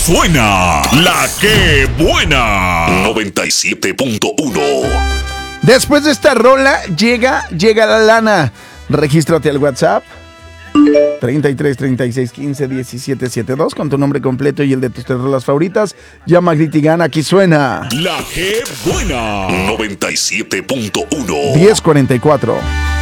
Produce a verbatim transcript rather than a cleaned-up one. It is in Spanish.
suena la que buena. noventa y siete punto uno. Después de esta rola, llega, llega la lana. Regístrate al WhatsApp treinta y tres, treinta y seis, quince, diecisiete, setenta y dos con tu nombre completo y el de tus tres rolas favoritas. Llama, grita y gana. Aquí suena la que buena. noventa y siete punto uno. diez cuarenta y cuatro.